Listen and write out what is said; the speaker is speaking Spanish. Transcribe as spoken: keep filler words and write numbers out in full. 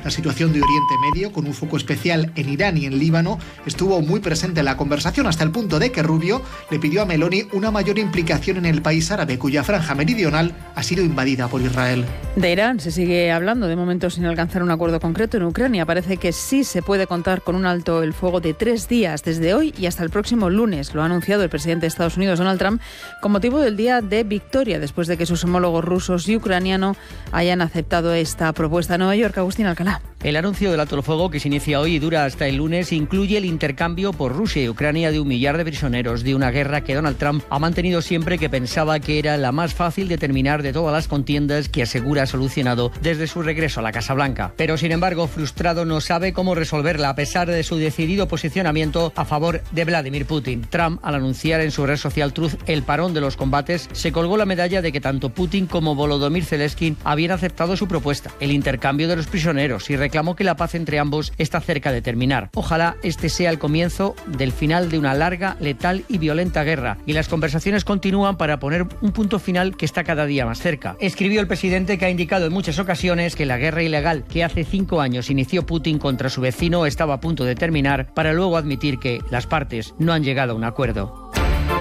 La situación de Oriente Medio, con un foco especial en Irán y en Líbano, estuvo muy presente en la conversación hasta el punto de que Rubio le pidió a Meloni una mayor implicación en el país árabe, cuya franja meridional ha sido invadida por Israel. De Irán se sigue hablando, de momento sin alcanzar un acuerdo concreto. En Ucrania parece que sí se puede contar con un alto el fuego de tres días, desde hoy y hasta el próximo lunes. Lo ha anunciado el presidente de Estados Unidos, Donald Trump, con motivo del Día de Victoria, después de que sus homólogos rusos y ucranianos hayan aceptado esta propuesta. Nueva York, Agustín Alcalá. El anuncio del alto el fuego, que se inicia hoy y dura hasta el lunes, incluye el intercambio por Rusia y Ucrania de un millar de prisioneros de una guerra que Donald Trump ha mantenido siempre, que pensaba que era la más fácil de terminar de todas las contiendas, que asegura ha solucionado desde su regreso a la Casa Blanca. Pero, sin embargo, frustrado, no sabe cómo resolverla, a pesar de su decidido posicionamiento a favor de Vladimir Putin. Trump, al anunciar en su red social Truth el parón de los combates, se colgó la medalla de que tanto Putin como Volodymyr Zelensky habían aceptado su propuesta, el intercambio de los prisioneros, y reclamó que la paz entre ambos está cerca de terminar. Ojalá este sea el comienzo del final de una larga, letal y violenta guerra, y las conversaciones continúan para poner un punto final que está cada día más cerca. Escribió el presidente, que ha indicado en muchas ocasiones que la guerra ilegal que hace cinco años inició Putin contra su vecino estaba a punto de terminar, para luego admitir que las partes no han llegado a un acuerdo.